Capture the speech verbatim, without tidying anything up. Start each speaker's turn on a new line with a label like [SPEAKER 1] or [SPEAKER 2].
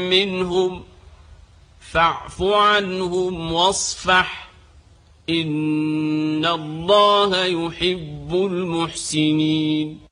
[SPEAKER 1] منهم فاعف عنهم واصفح إن الله يحب المحسنين.